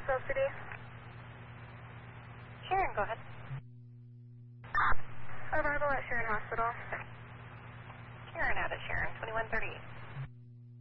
City? Sharon, go ahead. Arrival at Sharon Hospital. Sharon out at Sharon, 2138.